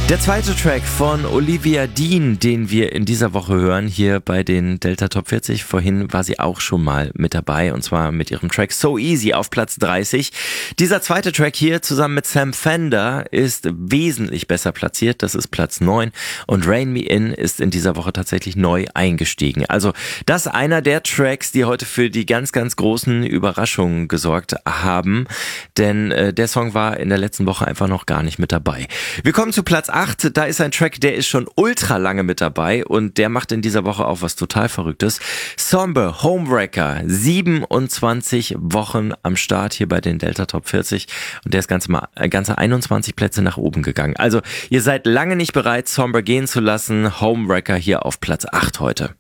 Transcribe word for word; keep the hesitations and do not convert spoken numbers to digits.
Der zweite Track von Olivia Dean, den wir in dieser Woche hören, hier bei den Delta Top vierzig. Vorhin war sie auch schon mal mit dabei, und zwar mit ihrem Track So Easy auf Platz dreißig. Dieser zweite Track hier zusammen mit Sam Fender ist wesentlich besser platziert. Das ist Platz neun, und Rein Me In ist in dieser Woche tatsächlich neu eingestiegen. Also das ist einer der Tracks, die heute für die ganz, ganz großen Überraschungen gesorgt haben, denn äh, der Song war in der letzten Woche einfach noch gar nicht mit dabei. Wir kommen zu Platz acht. Da ist ein Track, der ist schon ultra lange mit dabei, und der macht in dieser Woche auch was total Verrücktes. Somber, Homewrecker, siebenundzwanzig Wochen am Start hier bei den Delta Top vierzig, und der ist ganze, mal, ganze einundzwanzig Plätze nach oben gegangen. Also ihr seid lange nicht bereit, Somber gehen zu lassen. Homewrecker hier auf Platz acht heute.